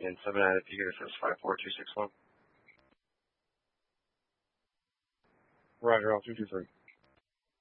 And 79 if you get it for 54261. Roger, all 223.